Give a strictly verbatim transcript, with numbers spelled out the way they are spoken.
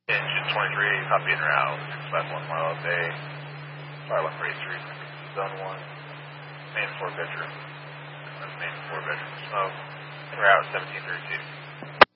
Engine twenty-three, copy in route, six five one mile a day, fire one forty-three, zone one, main four bedroom, main four bedroom smoke, en route seventeen thirty-two.